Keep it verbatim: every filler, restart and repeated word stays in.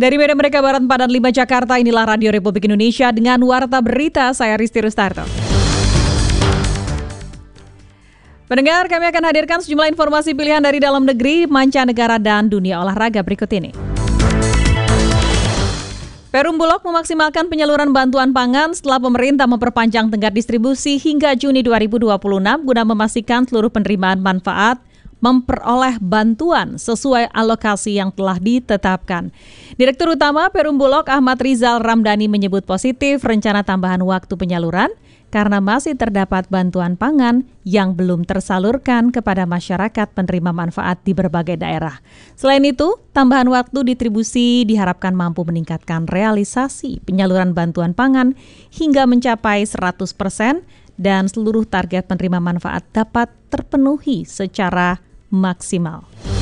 Dari Medan Merdeka Barat empat dan lima Jakarta, inilah Radio Republik Indonesia dengan Warta Berita, saya Risti Rustarto. Pendengar, kami akan hadirkan sejumlah informasi pilihan dari dalam negeri, mancanegara, dan dunia olahraga berikut ini. Perum Bulog memaksimalkan penyaluran bantuan pangan setelah pemerintah memperpanjang tenggat distribusi hingga Juni dua ribu dua puluh enam guna memastikan seluruh penerimaan manfaat memperoleh bantuan sesuai alokasi yang telah ditetapkan. Direktur Utama Perum Bulog Ahmad Rizal Ramdhani menyebut positif rencana tambahan waktu penyaluran karena masih terdapat bantuan pangan yang belum tersalurkan kepada masyarakat penerima manfaat di berbagai daerah. Selain itu, tambahan waktu distribusi diharapkan mampu meningkatkan realisasi penyaluran bantuan pangan hingga mencapai seratus persen dan seluruh target penerima manfaat dapat terpenuhi secara maksimal.